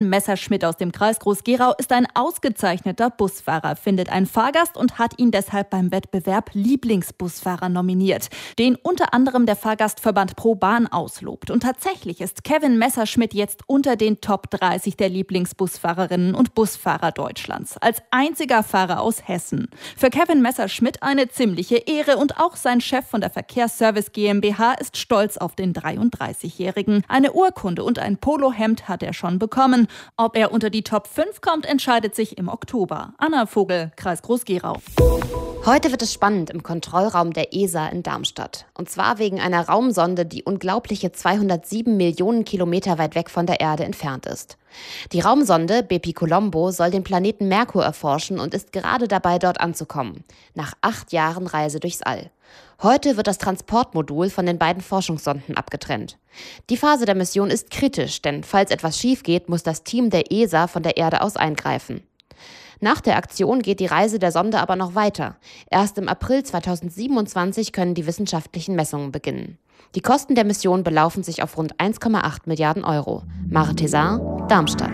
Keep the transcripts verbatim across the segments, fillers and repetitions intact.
Messerschmidt aus dem Kreis Groß-Gerau ist ein ausgezeichneter Busfahrer, findet ein Fahrgast und hat ihn deshalb beim Wettbewerb Lieblingsbusfahrer nominiert, den unter anderem der Fahrgastverband ProBahn auslobt. Und tatsächlich ist Kevin Messerschmidt jetzt unter den Top dreißig der Lieblingsbusfahrerinnen und Busfahrer Deutschlands, als einziger Fahrer aus Hessen. Für Kevin Messerschmidt eine ziemliche Ehre und auch sein Chef von der Verkehrsservice GmbH ist stolz auf den dreiunddreißigjährigen. Eine Urkunde und ein Polohemd hat er schon bekommen. Ob er unter die Top fünf kommt, entscheidet sich im Oktober. Anna Vogel, Kreis Groß-Gerau. Heute wird es spannend im Kontrollraum der E S A in Darmstadt. Und zwar wegen einer Raumsonde, die unglaubliche zweihundertsieben Millionen Kilometer weit weg von der Erde entfernt ist. Die Raumsonde Bepicolombo soll den Planeten Merkur erforschen und ist gerade dabei, dort anzukommen. Nach acht Jahren Reise durchs All. Heute wird das Transportmodul von den beiden Forschungssonden abgetrennt. Die Phase der Mission ist kritisch, denn falls etwas schief geht, muss das Team der E S A von der Erde aus eingreifen. Nach der Aktion geht die Reise der Sonde aber noch weiter. Erst im April zweitausendsiebenundzwanzig können die wissenschaftlichen Messungen beginnen. Die Kosten der Mission belaufen sich auf rund eins Komma acht Milliarden Euro. Mare Thesar, Darmstadt.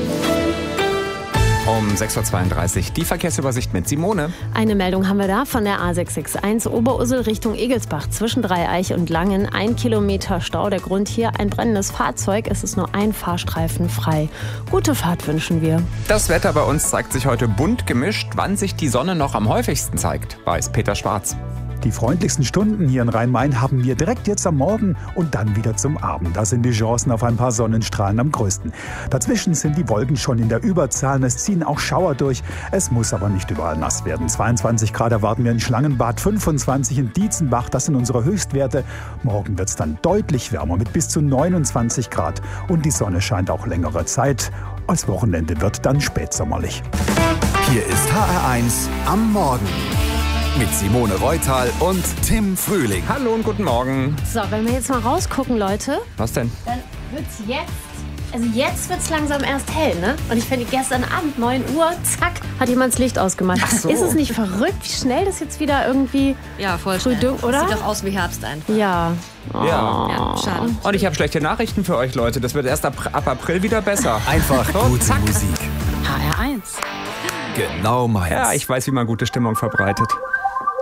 Um sechs Uhr zweiunddreißig die Verkehrsübersicht mit Simone. Eine Meldung haben wir da von der A sechs sechs eins Oberursel Richtung Egelsbach zwischen Dreieich und Langen. Ein Kilometer Stau. Der Grund hier ein brennendes Fahrzeug. Es ist nur ein Fahrstreifen frei. Gute Fahrt wünschen wir. Das Wetter bei uns zeigt sich heute bunt gemischt. Wann sich die Sonne noch am häufigsten zeigt, weiß Peter Schwarz. Die freundlichsten Stunden hier in Rhein-Main haben wir direkt jetzt am Morgen und dann wieder zum Abend. Da sind die Chancen auf ein paar Sonnenstrahlen am größten. Dazwischen sind die Wolken schon in der Überzahl. Es ziehen auch Schauer durch. Es muss aber nicht überall nass werden. zweiundzwanzig Grad erwarten wir in Schlangenbad, fünfundzwanzig in Dietzenbach. Das sind unsere Höchstwerte. Morgen wird es dann deutlich wärmer mit bis zu neunundzwanzig Grad. Und die Sonne scheint auch längere Zeit. Als Wochenende wird dann spätsommerlich. Hier ist H R eins am Morgen. Mit Simone Reutal und Tim Frühling. Hallo und guten Morgen. So, wenn wir jetzt mal rausgucken, Leute. Was denn? Dann wird's jetzt, also jetzt wird's langsam erst hell, ne? Und ich finde, gestern Abend, neun Uhr, zack, hat jemand das Licht ausgemacht. Ach so. Ist es nicht verrückt, wie schnell das jetzt wieder irgendwie Ja, voll früh schnell. dunkel, oder? Sieht doch aus wie Herbst einfach. Ja. Oh. Ja. Ja, schade. Und ich habe schlechte Nachrichten für euch, Leute. Das wird erst ab, ab April wieder besser. Einfach gute zack. Musik. H R eins. Genau meins. Ja, ich weiß, wie man gute Stimmung verbreitet.